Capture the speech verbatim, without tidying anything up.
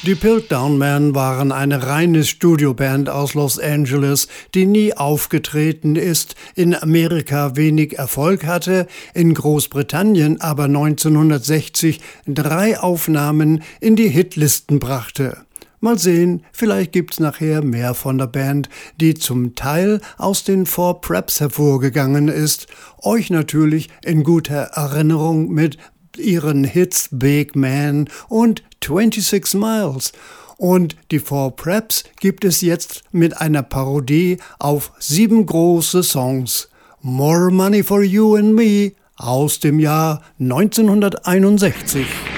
Die Piltdown Men waren eine reine Studioband aus Los Angeles, die nie aufgetreten ist, in Amerika wenig Erfolg hatte, in Großbritannien aber neunzehnhundertsechzig drei Aufnahmen in die Hitlisten brachte. Mal sehen, vielleicht gibt's nachher mehr von der Band, die zum Teil aus den Four Preps hervorgegangen ist, euch natürlich in guter Erinnerung mit ihren Hits Big Man und twenty-six Miles. Und die Four Preps gibt es jetzt mit einer Parodie auf sieben große Songs. More Money for You and Me aus dem Jahr neunzehnhunderteinundsechzig.